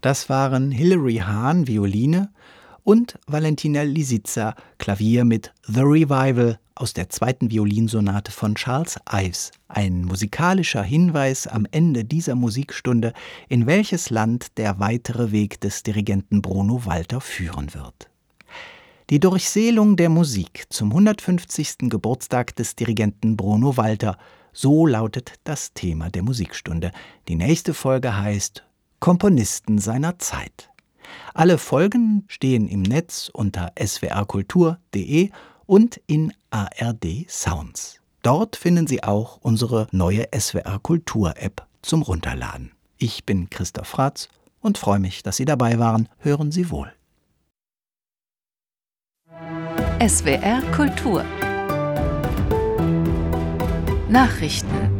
Das waren Hilary Hahn, Violine, und Valentina Lisitsa, Klavier mit The Revival aus der 2. Violinsonate von Charles Ives. Ein musikalischer Hinweis am Ende dieser Musikstunde, in welches Land der weitere Weg des Dirigenten Bruno Walter führen wird. Die Durchseelung der Musik zum 150. Geburtstag des Dirigenten Bruno Walter, so lautet das Thema der Musikstunde. Die nächste Folge heißt Komponisten seiner Zeit. Alle Folgen stehen im Netz unter swrkultur.de und in ARD Sounds. Dort finden Sie auch unsere neue SWR Kultur App zum Runterladen. Ich bin Christoph Ratz und freue mich, dass Sie dabei waren. Hören Sie wohl. SWR Kultur Nachrichten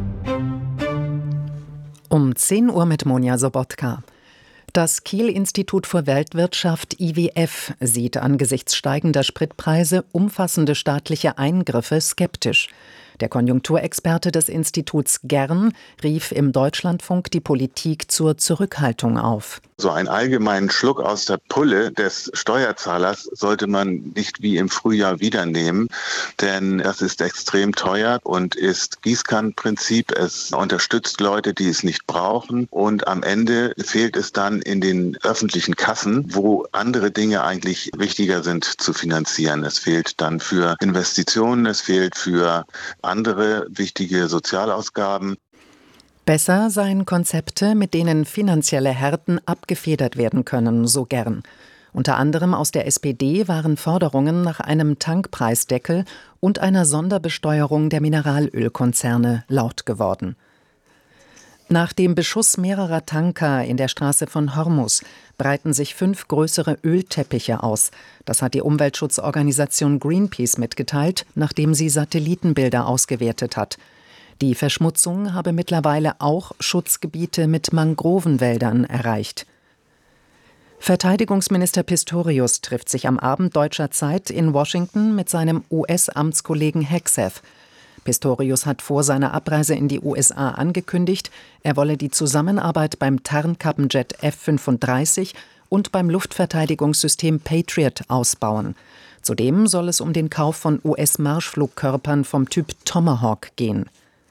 um 10 Uhr mit Monja Sobotka. Das Kiel-Institut für Weltwirtschaft IWF sieht angesichts steigender Spritpreise umfassende staatliche Eingriffe skeptisch. Der Konjunkturexperte des Instituts Gern rief im Deutschlandfunk die Politik zur Zurückhaltung auf. So einen allgemeinen Schluck aus der Pulle des Steuerzahlers sollte man nicht wie im Frühjahr wieder nehmen, denn das ist extrem teuer und ist Gießkannenprinzip. Es unterstützt Leute, die es nicht brauchen, und am Ende fehlt es dann in den öffentlichen Kassen, wo andere Dinge eigentlich wichtiger sind zu finanzieren. Es fehlt dann für Investitionen, es fehlt für andere wichtige Sozialausgaben. Besser seien Konzepte, mit denen finanzielle Härten abgefedert werden können, so Gern. Unter anderem aus der SPD waren Forderungen nach einem Tankpreisdeckel und einer Sonderbesteuerung der Mineralölkonzerne laut geworden. Nach dem Beschuss mehrerer Tanker in der Straße von Hormuz breiten sich 5 größere Ölteppiche aus. Das hat die Umweltschutzorganisation Greenpeace mitgeteilt, nachdem sie Satellitenbilder ausgewertet hat. Die Verschmutzung habe mittlerweile auch Schutzgebiete mit Mangrovenwäldern erreicht. Verteidigungsminister Pistorius trifft sich am Abend deutscher Zeit in Washington mit seinem US-Amtskollegen Hegseth. Pistorius hat vor seiner Abreise in die USA angekündigt, er wolle die Zusammenarbeit beim Tarnkappenjet F-35 und beim Luftverteidigungssystem Patriot ausbauen. Zudem soll es um den Kauf von US-Marschflugkörpern vom Typ Tomahawk gehen.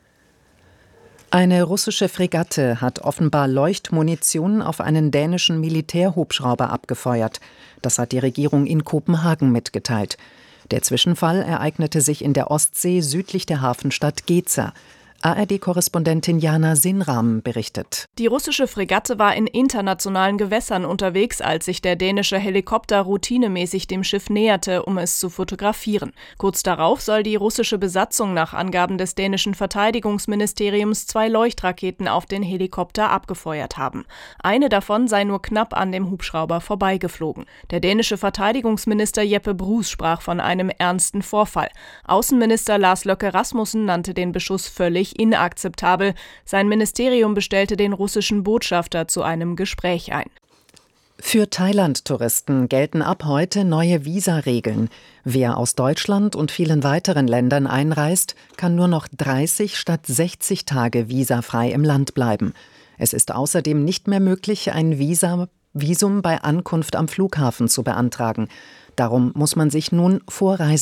Eine russische Fregatte hat offenbar Leuchtmunition auf einen dänischen Militärhubschrauber abgefeuert. Das hat die Regierung in Kopenhagen mitgeteilt. Der Zwischenfall ereignete sich in der Ostsee südlich der Hafenstadt Geza. ARD-Korrespondentin Jana Sinram berichtet. Die russische Fregatte war in internationalen Gewässern unterwegs, als sich der dänische Helikopter routinemäßig dem Schiff näherte, um es zu fotografieren. Kurz darauf soll die russische Besatzung nach Angaben des dänischen Verteidigungsministeriums 2 Leuchtraketen auf den Helikopter abgefeuert haben. Eine davon sei nur knapp an dem Hubschrauber vorbeigeflogen. Der dänische Verteidigungsminister Jeppe Bruus sprach von einem ernsten Vorfall. Außenminister Lars Løkke Rasmussen nannte den Beschuss völlig inakzeptabel. Sein Ministerium bestellte den russischen Botschafter zu einem Gespräch ein. Für Thailand-Touristen gelten ab heute neue Visaregeln. Wer aus Deutschland und vielen weiteren Ländern einreist, kann nur noch 30 statt 60 Tage visafrei im Land bleiben. Es ist außerdem nicht mehr möglich, ein Visum bei Ankunft am Flughafen zu beantragen. Darum muss man sich nun vor